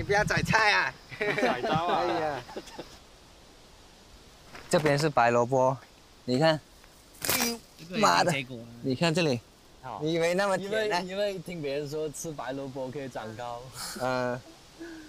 你不要宰菜啊！ 宰刀啊！ 哎呀， 这边是白萝卜，你看，妈的，你看这里，你以为那么甜呢？ 因为听别人说吃白萝卜可以长高。